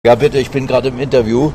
Ja, bitte, ich bin gerade im Interview.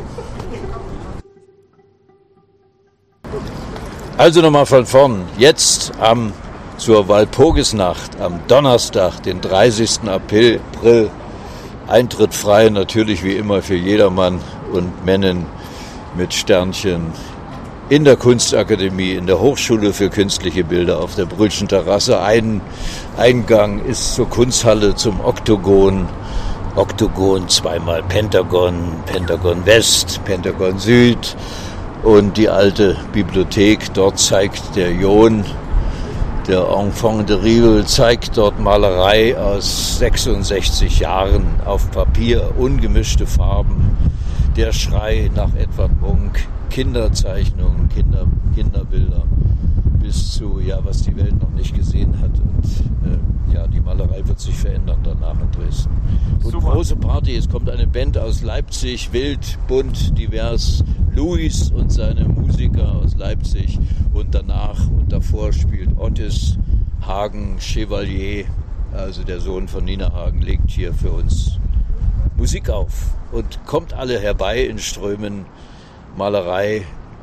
Also nochmal von vorn. Jetzt zur Walpurgisnacht am Donnerstag, den 30. April. Eintritt frei, natürlich wie immer für jedermann und Männen mit Sternchen in der Kunstakademie, in der Hochschule für künstliche Bilder auf der Brühlschen Terrasse. Ein Eingang ist zur Kunsthalle, zum Oktogon. Oktogon, zweimal Pentagon, Pentagon West, Pentagon Süd und die alte Bibliothek. Dort zeigt der John, der Enfant terrible, zeigt dort Malerei aus 66 Jahren auf Papier, ungemischte Farben. Der Schrei nach Edvard Munch, Kinderzeichnungen, Kinderbilder bis zu, was die Welt noch nicht gesehen hat. Und die Malerei wird sich verändern danach in Dresden. Und super. Große Party, es kommt eine Band aus Leipzig, wild, bunt, divers. Luis und seine Musiker aus Leipzig. Und danach und davor spielt Otis Hagen Chevalier, also der Sohn von Nina Hagen, legt hier für uns Musik auf. Und kommt alle herbei in Strömen. Malerei,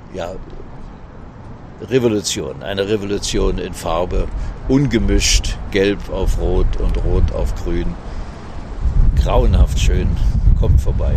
Revolution, eine Revolution in Farbe, ungemischt, gelb auf rot und rot auf grün. Grauenhaft schön, kommt vorbei.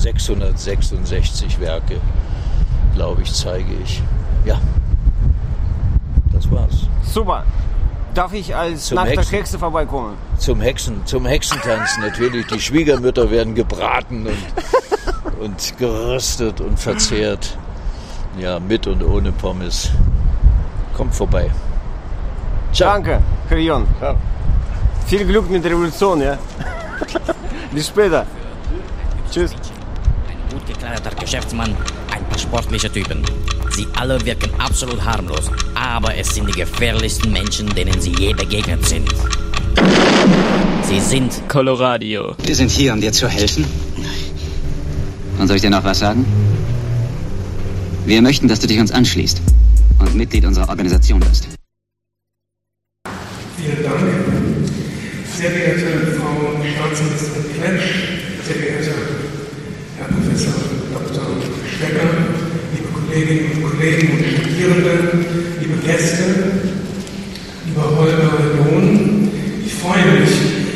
666 Werke, glaube ich, zeige ich. Ja, das war's. Super. Darf ich als Nacht der Hexe vorbeikommen? Zum Hexentanz natürlich. Die Schwiegermütter werden gebraten und geröstet und verzehrt. Ja, mit und ohne Pommes. Kommt vorbei. Ciao. Danke, Herr John. Ja. Viel Glück mit der Revolution, ja? Bis später. Tschüss. Ein gut gekleideter Geschäftsmann, ein paar sportliche Typen. Sie alle wirken absolut harmlos, aber es sind die gefährlichsten Menschen, denen sie je begegnet sind. Sie sind Coloradio. Wir sind hier, um dir zu helfen. Und soll ich dir noch was sagen? Wir möchten, dass du dich uns anschließt und Mitglied unserer Organisation wirst. Vielen Dank. Sehr geehrte Frau Staatsministerin Kletsch, sehr geehrter Herr Professor Dr. Stecker, liebe Kolleginnen und Kollegen und Studierende, liebe Gäste, lieber Holger,